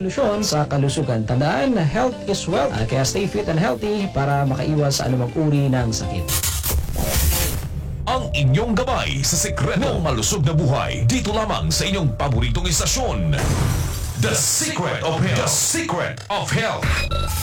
solusyon sa kalusugan. Tandaan na health is wealth. Kaya stay fit and healthy para makaiwas sa anumang uri ng sakit. Ang inyong gabay sa sikreto ng malusog na buhay. Dito lamang sa inyong paboritong istasyon. The Secret of Health. The Secret of Health.